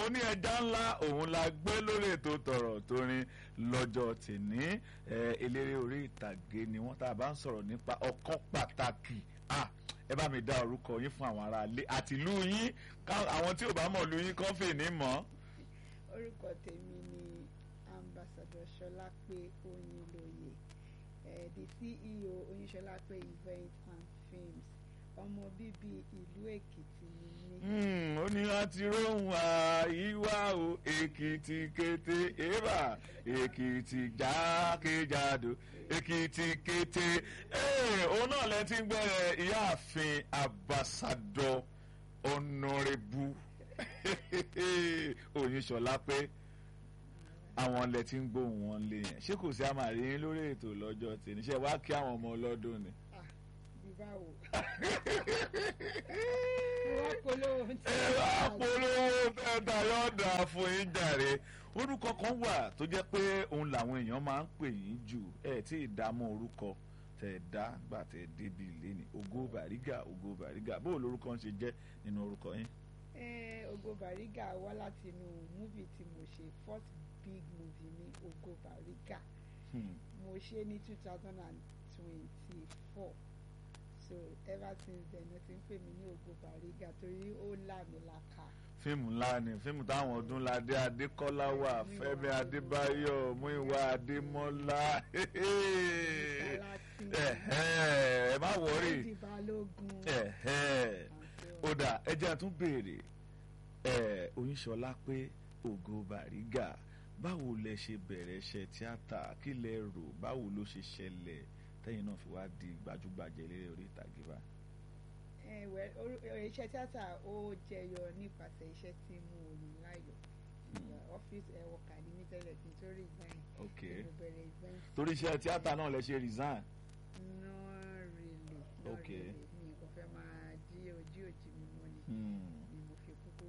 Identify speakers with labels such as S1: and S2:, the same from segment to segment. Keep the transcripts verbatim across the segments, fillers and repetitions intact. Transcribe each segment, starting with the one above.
S1: mo ní ẹja ńlá òun la gbé lórí ètò tọ̀rọ̀ torin lọ́jọ́ tèní eléré orí ìtàgé ni wọ́n tá a bá ń sọ̀rọ̀ nípa ọ̀kan pàtàkì ẹ bá mi dá orúkọ yín fún àwọn ará ilé àti ìlú yín àwọn tí ò bá mọ̀ ìlú yín kàn fè ní mọ̀.
S2: orúkọ tèmi ni ambassador Ṣọlápé Oyinlóye uh, the C E O Oyinṣọlápé events and films ọmọ bíbí ìlú Èkìtì ni mí.
S1: ó ní láti róhùn àyíwá o Èkìtì kété èèbà Èkìtì jákèjádò Èkìtì kété òun náà lẹ ti ń gbẹrẹ ìyáàfin ambassador honorable Oyinṣọlápé àwọn lẹ ti ń gbóhùn wọn lé yẹn ṣé kò sí àmàrí yín lórí ètò lọ́jọ́ tí níṣẹ́ wá kí àwọn ọmọ ọlọ́dún ni.
S2: báwo ẹ wá polówó
S1: ẹ wá polówó tẹ́tà yóò dà fún yín jàre orúkọ kan wà tó jẹ́ pé òun làwọn èèyàn máa ń pè yín jù ẹ tí ì dá mọ́ orúkọ tẹ̀ dá gbà tẹ̀ débi ilé ni Ògo Bàrígà Ògo Bàrígà bó lorúkọ ń ṣe jẹ́ nínú orúkọ yín.
S2: Ògo Bàrígà wá láti inú múvì tí mo ṣe first big movie ní Ògo Bàrígà mo ṣe ní two thousand and twenty-four so ever since then ó ti ń pè mí ní Ògo Bàrígà torí ó lámìlaka.
S1: fíìmù ńlá ni fíìmù táwọn Ọdúnládé Adékọ́lá wà Fẹ́mi Adébáyọ̀ Múyìwá Adémọ́lá ẹ má wọrí ó dà ẹ jẹ́ àtún béèrè Oyinṣọlápé Ògo Bàrígà báwo lẹ ṣe bẹ̀rẹ̀ iṣẹ́ tíátà kí lẹ rò báwo ló ṣe ṣẹlẹ̀ tẹ́yìn náà fi wá di gbajúgbajà eléré orí ìtàgé bá.
S2: iṣẹ́ tíátà ó jẹyọ nípasẹ̀ iṣẹ́ tí mo rìn láyọ̀ ọ́fíìsì ẹ̀wọ̀kà ní mi tẹ́lẹ̀ kí n tó resign.
S1: ok
S2: mo bẹ̀rẹ̀ event.
S1: torí iṣẹ́ tíátà náà lẹ ṣe resign.
S2: not really not
S1: ok
S2: really mi kò fẹ́ máa dí ojú òjì mi mọ́ ni ni mo fi kúkú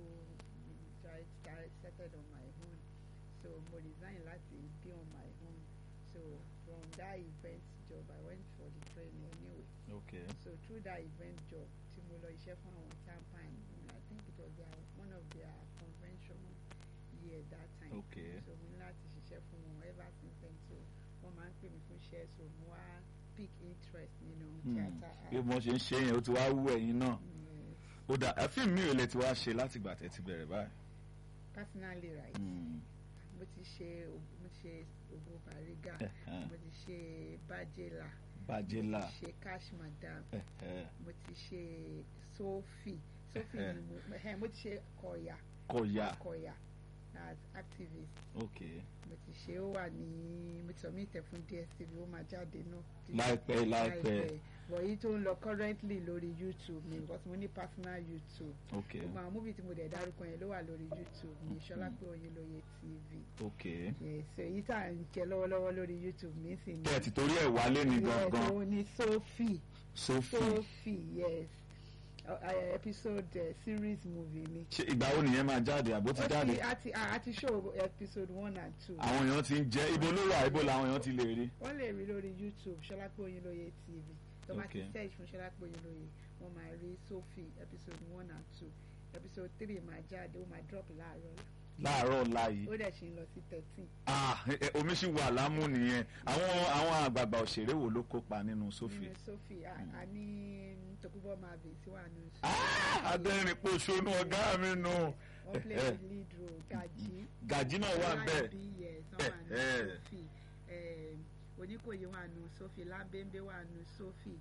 S2: started on my own so mo resign láti be on my own so from that event job I went for the training anyway.
S1: okay
S2: so through that event job tí mo lọ iṣẹ́ fún àwọn Champagne I think it was their one of their convention year that time.
S1: okay
S2: so mo ní láti ṣiṣẹ́ fún wọn ever since then so wọ́n máa ń pè mí fún iṣẹ́ so mo wá pick interest nínú theatre art.
S1: bí mo ṣe ń ṣe yẹn ó ti wá wú ẹ̀yin náà. ó dà fíìmù mi ò lè ti wá ṣe láti ìgbà tẹ́ ti bẹ̀rẹ̀ báyìí.
S2: personally right. Mm. mo ti ṣe mo ti ṣe Ògo Bàrígà mo ti ṣe Bájélà
S1: Bájélà
S2: mo ti ṣe Cash Madam mo ti ṣe Sophie Sophie ni mo mo ti ṣe Kọ̀yà
S1: Kọ̀yà
S2: Kọ̀yà as activist.
S1: okay
S2: mo ti ṣe ó wà ní mo ti submit fún D S T V ó máa jáde náà.
S1: láìpẹ́ láìpẹ́
S2: but èyí tó ń lọ currently lórí YouTube mi because mo ní personal YouTube.
S1: okay
S2: gbogbo àwọn movie tí mo dẹ̀ dárúkọ yẹn ló wà lórí YouTube mi Ṣọlápé Oyinlóye T V.
S1: okay
S2: yes so èyí tá à ń jẹ lọ́wọ́lọ́wọ́ lórí YouTube mi sì ní.
S1: kẹ́ ẹ̀ ti torí ẹ̀ wálé ní gangan.
S2: yes òun ni Sophie.
S1: Sophie
S2: Sophie yes uh, episode uh, series movie ni.
S1: ṣé ìgbà wo nìyẹn máa jáde àbó ti jáde.
S2: àti àti show episode one and two.
S1: àwọn èèyàn ti ń jẹ ibo ló wà ibo làwọn èèyàn ti lè rí.
S2: wọ́n lè rí lórí YouTube Ṣọlápé Oyinlóye T V tó máa ti search fún Ṣọlápé Oyinlóye wọ́n máa rí Sophie episode one and two episode three máa jáde ó máa drop láàárọ̀
S1: láàárọ̀ ọ̀la yìí.
S2: ó dẹ̀ ṣe ń lọ sí thirteen.
S1: ah omi ṣì wà lámú nìyẹn àwọn àwọn àgbààgbà òṣèré wo ló kópa nínú Sophie.
S2: nínú Sophie a ní Tókunbọ̀ Marvel tí wà nù.
S1: adẹ́rìn pòṣónú ọ̀gá mi nù.
S2: wọ́n play the lead role Gaji.
S1: Gaji náà wà bẹ́ẹ̀.
S2: Sophie Oníkòyí wà nù Sophie Lábẹ́ńbẹ́ wà nù Sophie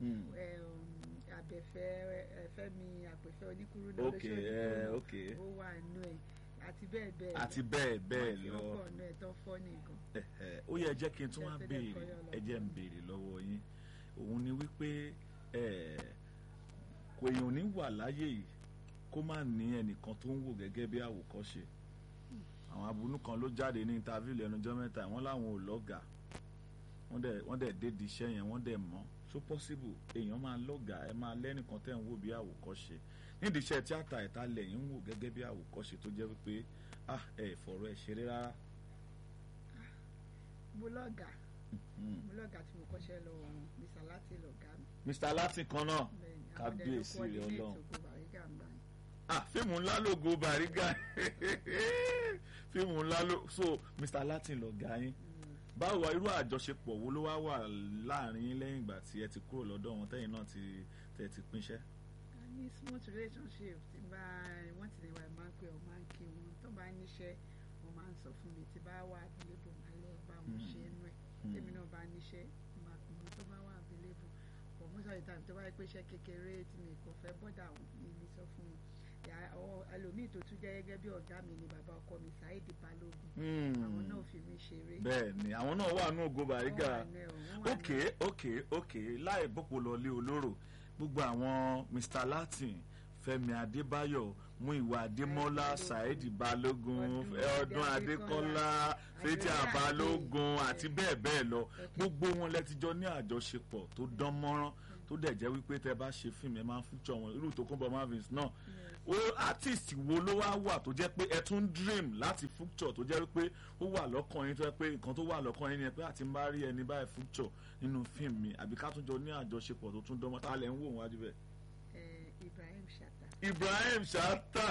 S2: Abẹ́fẹ́ Fẹ́mi Àpèfẹ́ Oníkúrú náà lóṣooṣù ó wà nù ẹ̀ àti bẹ́ẹ̀ bẹ́ẹ̀
S1: àti bẹ́ẹ̀ bẹ́ẹ̀ lọ.
S2: wọ́n ti ọkọ̀ ọ̀nà ẹ̀tọ́ fọ́ nìkan.
S1: ó yẹ jẹ́ kí n tún wá béèrè ẹ jẹ́ n béèrè lọ́wọ́ yín òun ni wípé kò èèyàn ní wà láyé yìí kó má ní ẹnìkan tó ń wò gẹ́gẹ́ bí àwòkọ́ṣe. àwọn abunú kan ló jáde ní interview lẹ́nu ọjọ́ mẹ́ta wọ́n láwọn ò lọ́gàá wọ́n dẹ̀ wọ́n dẹ̀ dédi iṣẹ́ yẹn wọ́n dẹ̀ mọ̀ so possible èèyàn máa lọ́gàá ẹ máa lẹ́nìkan tẹ̀ ń wò bí àwòkọ́ṣe nídìí iṣẹ́ tíátà ẹ̀ta lẹ́yìn ń wò gẹ́gẹ́ bí àwòkọ́ṣe tó jẹ́ wípé ah ẹ̀ fọ̀rọ̀ ẹ̀ ṣeré rárá.
S2: mo lọ́gàá mo lọ́gàá tí mo kọ́ṣẹ́ lọ́wọ́ wọn Mr Latin lọ́gàá mi.
S1: Mr Latin kan náà kábíyèsí rẹ̀ Ọlọ́run ah fíìmù ńlá lógo Bariga fíìmù ńlá ló so Mr Latin lọ̀gá yín báwo wá irú àjọṣepọ̀ wo ló wá wà láàrin yín lẹ́yìn ìgbà tí ẹ ti kúrò lọ́dọ̀ wọn tẹ́yìn náà ti tẹ́ ti pínṣẹ́.
S2: a ní smooth relationship tí bá wọ́n ti ní wà máa ń pè ọ́ máa ń kí wọn tó bá níṣẹ́ wọ́n máa ń sọ fún mi tí bá wà available máa lọ bá wọn ṣe é nú ẹ̀ tèmi náà bá níṣẹ́ máa pè wọ́n tó bá wà available but most of the time tó bá yẹ pé iṣẹ́ kékeré tí mi kò fẹ́ bọ́dà mi ní sọ fún mi ẹlòmíì tó tún jẹ́ gẹ́gẹ́ bí ọ̀gá mi ni bàbá ọkọ mi Saheed Balógun àwọn náà fi mí ṣeré.
S1: bẹ́ẹ̀ ni àwọn náà wà ní Ògo Bariga ok ok ok láì bọ́pọ̀ lọlé olóró gbogbo àwọn Mr Latin Fẹ́mi Adébáyọ̀ Múyìwá Adémọ́lá Saheed Balógun Ọdún Adékọ́lá Fathia Balógun àti bẹ́ẹ̀ bẹ́ẹ̀ lọ gbogbo wọn lẹ́tijọ́ ní àjọṣepọ̀ tó dán mọ́rán tó dẹ̀ jẹ́ wípé tẹ́ bá ṣe fíìmù ẹ máa ń fúnjọ wọn irú Tókunbọ̀ Marvins náà o artist wo ló wá wà tó jẹ́ pé ẹ tún dream láti future tó jẹ́ wípé ó wà lọ́kàn yín tó jẹ́ pé nǹkan tó wà lọ́kàn yín ni pé àti bá rí ẹni báyìí future nínú fíìmù mi àbí ká tún jọ ní àjọṣepọ̀ tó tún dánmọ́ tá a lẹ̀ ń wò wájú bẹ́ẹ̀.
S2: Ibrahim Chatta.
S1: Ibrahim Chatta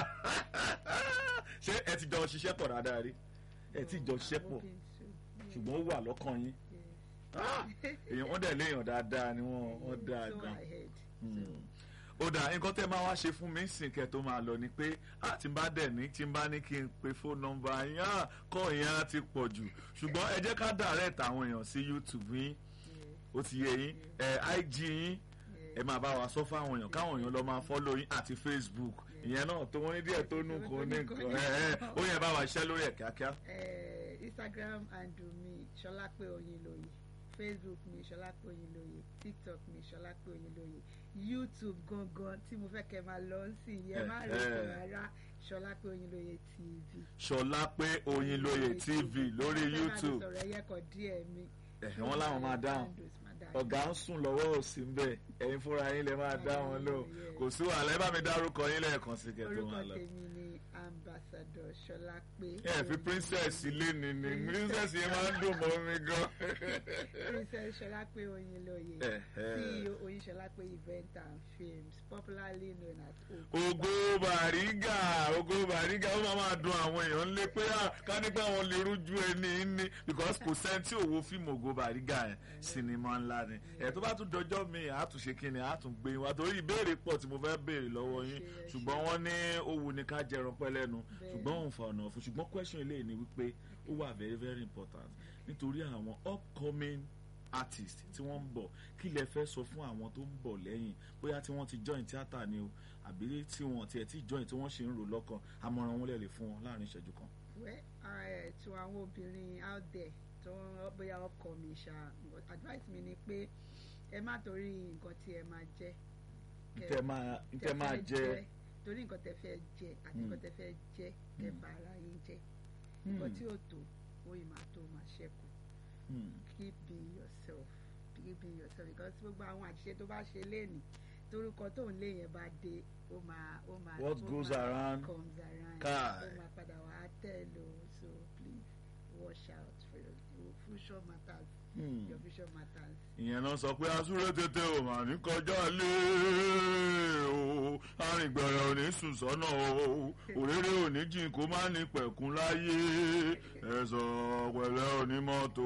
S1: ṣé ẹ ti jọ ṣiṣẹ́ pọ̀ dáadáa rí ẹ ti jọ ṣiṣẹ́ pọ̀ ṣùgbọ́n ó wà lọ́kàn yín èèyàn wọ́n dẹ̀ léèyàn dáadáa ni wọ́n wọ́n dáa gan. ó dà nǹkan tẹ́ máa wá ṣe fún mi sìn kẹ́ tó máa lọ ni pé tí n bá dẹ̀ ní tí n bá ní kí n pe fóònù nọ́mbà yín kọ́ ìyẹn á ti pọ̀ jù ṣùgbọ́n ẹ jẹ́ ká direct àwọn èèyàn sí YouTube yín ó ti yé yín I G yín ẹ máa bá wa sọ fáwọn èèyàn káwọn èèyàn lọ máa follow yín àti Facebook ìyẹn náà tó wọ́n ní díẹ̀ tó nù kó ní nǹkan ó yẹ bá wa ṣiṣẹ́ lórí ẹ̀ kíákíá.
S2: Instagram handle mi Ṣọlápé Oyinlóye, Facebook mi Ṣọlápé Oyinlóye, TikTok mi Ṣọlápé Oyinlóye, YouTube gangan tí mo fẹ́ kẹ́ máa lọ sí yẹn má rí ìfẹ́ rárá Ṣọlápé Oyinlóye T V.
S1: Ṣọlápé Oyinlóye T V lórí YouTube.
S2: sọ̀rọ̀ ẹ̀yẹ kọ̀ díẹ̀ mi.
S1: ẹ̀hìn wọn làwọn máa dáhùn ọ̀gá ń sùn lọ́wọ́ òsì ń bẹ̀ ẹ̀yin fúnra yín lè máa dá wọn lò kò sí wàhálà ẹ bá mi dárúkọ yín lẹ́ẹ̀kan sí kẹ́ tó máa lọ.
S2: orúkọ tèmi ni Ambassador Ṣọlápé.
S1: ẹ fi princess ilé ni ni princess yẹn máa ń dùn mọ́ mi gan.
S2: Princess Ṣọlápé Oyinlóye C E O Oyin Ṣọlápé Event and Films popularly known as
S1: Ògo Bariga Ògo Bariga ó máa máa dùn àwọn èèyàn lé pé ká nípa àwọn lè rújú ẹni ní because kò sẹ́ńtì òwò fíìmù Ògo Bariga yẹn sinimá ńlá ni ẹ̀ tó bá tún dọjọ́ mi àtúnṣe kí ni àtúngbé wa torí ìbéèrè pọ̀ tí mo fẹ́ béèrè lọ́wọ́ yín ṣùgbọ́n wọ́n ní owó ni ká jẹran pẹ́ lẹ́nu ṣùgbọ́n òun fa ọ̀nà fún ṣùgbọ́n question eléyìí ni wípé ó wà very very important nítorí àwọn upcoming artist tí wọ́n ń bọ̀ kí lẹ fẹ́ sọ fún àwọn tó ń bọ̀ lẹ́yìn bóyá tí wọ́n ti join theatre ni o àbí tí wọ́n tiẹ̀ ti join tí wọ́n ṣe ń rò lọ́kàn àmọ̀ràn wọn lè lè fún wọn láàrin ìṣẹ́jú kan.
S2: wẹ́ tí àwọn obìnrin out there tó bóyá ọkọ mi ṣá advice mi ni pé ẹ má torí nǹkan tí ẹ máa jẹ
S1: ntẹ máa ntẹ máa jẹ
S2: torí nǹkan tẹ fẹ́ jẹ àti nǹkan tẹ fẹ́ jẹ kẹ bá ara yín jẹ nǹkan tí ò tó oyin máa tó máa ṣẹ́kù keep being yourself keep being yourself because gbogbo àwọn àṣìṣe tó bá ṣe léènì torúkọ tó ń lé yẹn bá dé ó máa ó máa
S1: what goes around
S2: comes around
S1: kai
S2: ó máa padà wá tẹ̀ lọ so please watch out for your future matters. Hmm. Your future matters.
S1: ìyẹn náà sọ pé asúré tètè ò mà ní kọjá lé o arìngbẹ̀rẹ̀ ò ní sùn sọ́nà o òréré ò ní jìn kó má ní pẹ̀kun láyé ẹ̀sọ̀ pẹ̀lẹ́ ò ní mọ́tò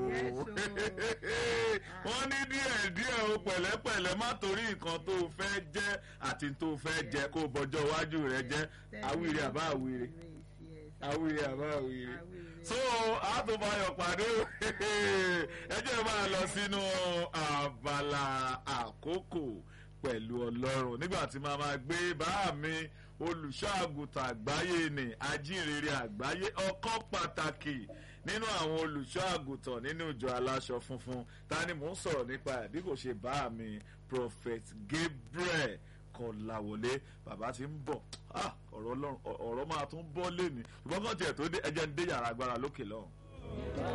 S1: wọ́n ní díẹ̀ díẹ̀ o pẹ̀lẹ́pẹ̀lẹ́ má torí nǹkan tó fẹ́ jẹ́ àti tó fẹ́ jẹ́ kó bọjọ́ iwájú rẹ̀ jẹ́ awíire àbá awíire awíire àbá awíire so àtúbọ̀yọ̀ pàdé ẹ jẹ́ máa lọ sínú abala àkókò pẹ̀lú Ọlọ́run nígbà tí màá máa gbé bá mi olùṣọ́-àgùntàn àgbáyé ni ajínrere àgbáyé ọ̀kan pàtàkì nínú àwọn olùṣọ́-àgùntàn nínú ìjọ aláṣọ funfun ta ni mò ń sọ̀rọ̀ nípa ẹ̀ bí kò ṣe bá mi Prophet Gabriel Kọ́láwọlé bàbá ti ń bọ̀ ọ̀rọ̀ máa tún bọ́ lé ní ṣùgbọ́n kàn tiẹ̀ tó dé ẹjẹ́ ń dé yàrá agbára lókè lọ́hùn.